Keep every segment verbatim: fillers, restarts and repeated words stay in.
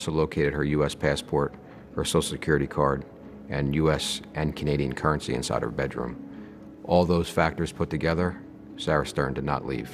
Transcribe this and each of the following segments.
Also located her U S passport, her social security card, and U S and Canadian currency inside her bedroom. All those factors put together, Sarah Stern did not leave.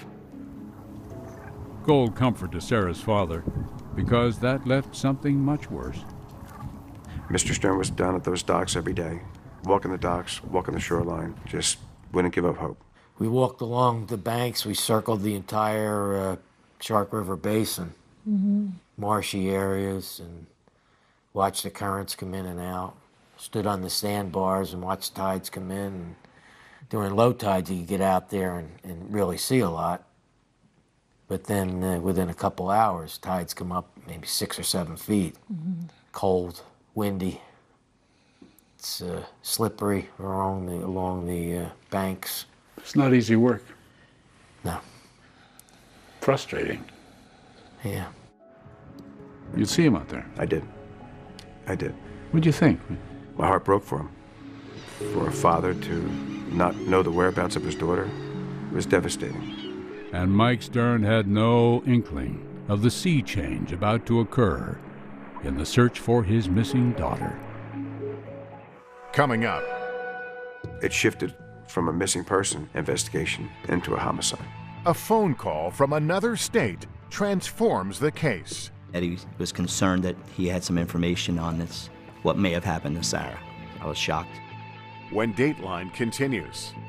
Cold comfort to Sarah's father, because that left something much worse. Mister Stern was down at those docks every day, walking the docks, walking the shoreline, just wouldn't give up hope. We walked along the banks, we circled the entire uh, Shark River Basin, mm-hmm. marshy areas, and watched the currents come in and out. Stood on the sandbars and watched tides come in. And during low tides, you could get out there and, and really see a lot. But then uh, within a couple hours, tides come up maybe six or seven feet. Mm-hmm. Cold, windy. It's uh, slippery along the, along the uh, banks. It's not easy work. No. Frustrating. Yeah. You'd see him out there. I did. I did. What'd you think? My heart broke for him. For a father to not know the whereabouts of his daughter was devastating. And Mike Stern had no inkling of the sea change about to occur in the search for his missing daughter. Coming up. It shifted from a missing person investigation into a homicide. A phone call from another state transforms the case. Eddie was concerned that he had some information on this, what may have happened to Sarah. I was shocked. When Dateline continues.